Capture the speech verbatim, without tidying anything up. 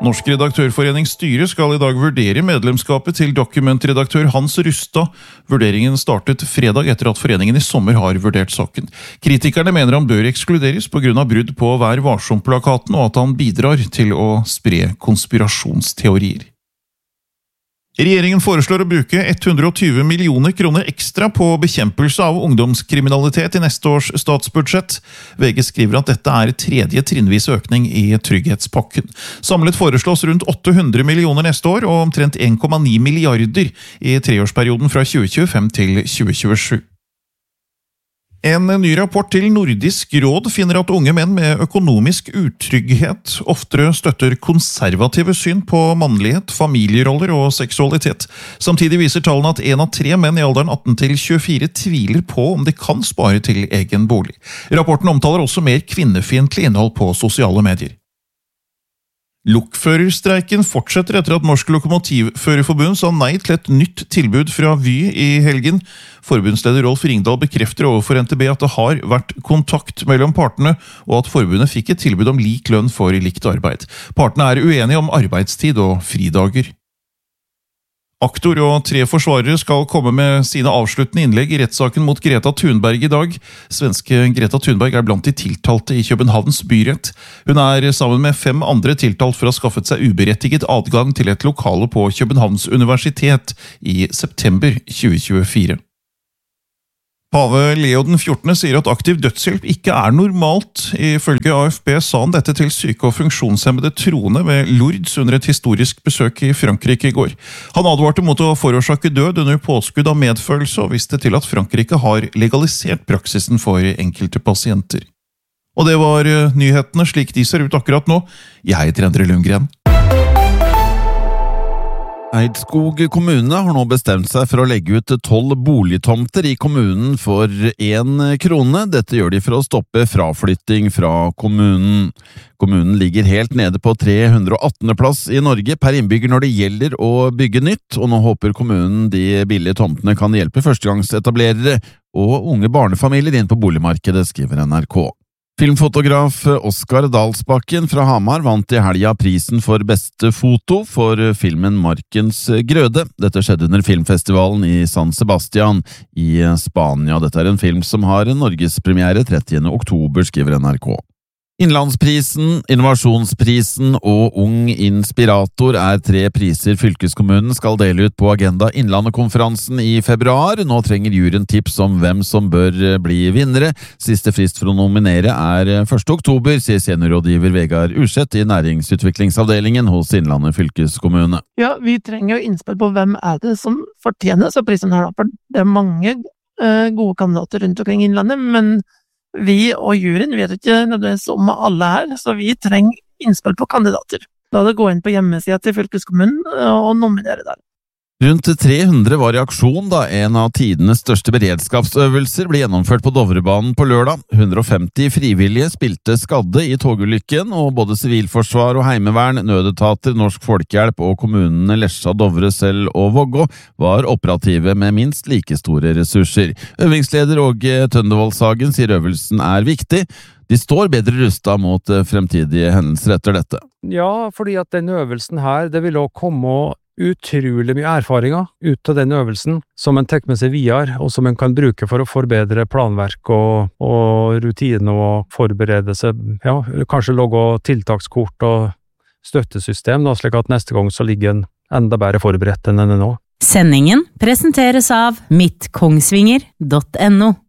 Norsk redaktørforenings styre skal i dag vurdere medlemskapet til dokumentredaktør Hans Rustad. Vurderingen startet fredag etter at foreningen i sommer har vurdert saken. Kritikerne mener han bør ekskluderes på grunn av brudd på Vær varsom-plakaten og at han bidrar til å spre konspirasjonsteorier. Regjeringen foreslår å bruke hundre og tjue millioner kroner ekstra på bekjempelse av ungdomskriminalitet i neste års statsbudsjett. V G skriver at dette er tredje trinnvis økning i trygghetspakken. Samlet foreslås rundt åtte hundre millioner neste år og omtrent en komma ni milliarder i treårsperioden fra tjue tjuefem til tjue tjuesju. En ny rapport til Nordisk råd finner at unge menn med økonomisk utrygghet oftere støtter konservative syn på mannlighet, familieroller og seksualitet. Samtidig viser tallene at en av tre menn i alderen atten til tjuefire tviler på om de kan spare til egen bolig. Rapporten omtaler også mer kvinnefiendtlig innhold på sosiale medier. Lokførerstreiken fortsetter etter at Norsk Lokomotivførerforbund sa nei til et nytt tilbud fra Vy i helgen. Forbundsleder Rolf Ringdal bekrefter overfor N T B at det har vært kontakt mellom partene, og at forbundet fikk et tilbud om lik lønn for likt arbeid. Partene er uenige om arbeidstid og fridager. Aktor og tre forsvarere skal komme med sine avsluttende innlegg i rettssaken mot Greta Thunberg i dag. Svenske Greta Thunberg er blant de tiltalte i Københavns byrett. Hun er sammen med fem andre tiltalt for å ha skaffet seg uberettiget adgang til et lokale på Københavns universitet i september tjue tjuefire. Pave Leo den fjortende sier at aktiv dødshjelp ikke er normalt. Ifølge A F P sa han dette til syke og funksjonshemmede troende ved Lourdes under et historisk besøk i Frankrike i går. Han advarte mot å forårsake død under påskudd av medfølelse og viste til at Frankrike har legalisert praksisen for enkelte pasienter. Og det var nyhetene slik de ser ut akkurat nå. Jeg heter Endre Lundgren. Eidskog kommune har nå bestemt seg for å legge ut tolv boligtomter i kommunen for én krone. Dette gjør de for å stoppe fraflytting fra kommunen. Kommunen ligger helt nede på tre hundre og attende plass i Norge per innbygger når det gjelder å bygge nytt, og nå håper kommunen de billige tomtene kan hjelpe førstegangsetablerere og unge barnefamilier inn på boligmarkedet, skriver N R K. Filmfotograf Oskar Dalsbakken fra Hamar vant i helga prisen for beste foto for filmen Markens grøde. Dette skjedde under filmfestivalen i San Sebastian i Spania. Dette er en film som har en norgespremiere trettiende oktober, skriver N R K. Innlandsprisen, Innovasjonsprisen og Ung Inspirator er tre priser fylkeskommunen skal dele ut på Agenda Innlandet-konferansen i februar. Nå trenger juryen tips om hvem som bør bli vinnere. Siste frist for å nominere er første oktober, sier seniorrådgiver Vegard Urseth i næringsutviklingsavdelingen hos Innlandet fylkeskommune. Ja, vi trenger jo innspill på hvem er det som fortjener så prisen her, for det er mange uh, gode kandidater rundt omkring Innlandet, men vi og juryen vet ikke nødvendigvis om alle her, så vi trenger innspill på kandidater. Da er det gå inn på hjemmesida til fylkeskommunen og nominere der. Rundt tre hundre var i aksjon da en av tidenes største beredskapsøvelser ble gjennomført på Dovrebanen på lørdag. hundre og femti frivillige spilte skadde i togulykken, og både sivilforsvar og heimevern, nødetater, Norsk Folkehjelp og kommunene Lesja, Dovre, Sel og Vågå var operative med minst like store ressurser. Øvingsleder Åge Tøndervoldshagen sier øvelsen er viktig. De står bedre rustet mot fremtidige hendelser etter dette. Ja, fordi at den øvelsen her, det vil også komme utrolig mye erfaringer ut av den øvelsen som en tar med seg videre, og som en kan bruke for å forbedre planverk og, og rutiner og forberede seg, ja, kanskje lage tiltakskort og støttesystem, da, slik at neste gang så ligger en enda bedre forberedt enn en nå. Sendingen presenteres av mitt kongsvinger punktum no.